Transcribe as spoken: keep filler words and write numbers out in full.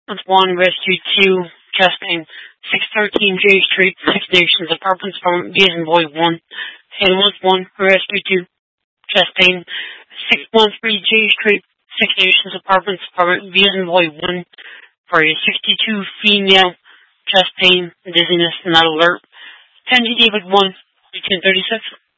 Apartments one, Rescue two, chest pain. six thirteen J Street, Six Nations, Apartments from Beason Boy one. Ambulance one, Rescue two, chest pain. six thirteen J Street, Six Nations, Apartments from Beason Boy one. For a sixty-two female, chest pain, dizziness, not alert. ten G David one, eighteen thirty-six.